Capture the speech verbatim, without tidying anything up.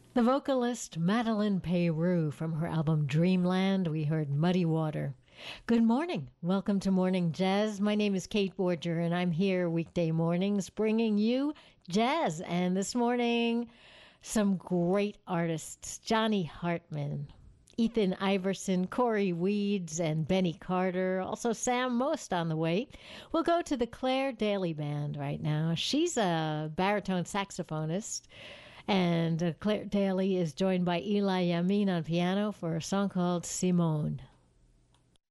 The vocalist Madeline Peyroux from her album Dreamland, we heard Muddy Water. Good morning. Welcome to Morning Jazz. My name is Kate Borger, and I'm here weekday mornings bringing you jazz. And this morning, some great artists. Johnny Hartman, Ethan Iverson, Corey Weeds, and Benny Carter. Also Sam Most on the way. We'll go to the Claire Daly Band right now. She's a baritone saxophonist. And uh, Claire Daly is joined by Eli Yamin on piano for a song called Simone.